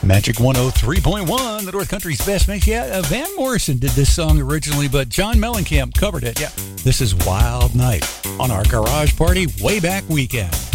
Magic 103.1, the North Country's best mix. Yeah, Van Morrison did this song originally, but John Mellencamp covered it. Yeah, this is Wild Night on our Garage Party Way Back Weekend.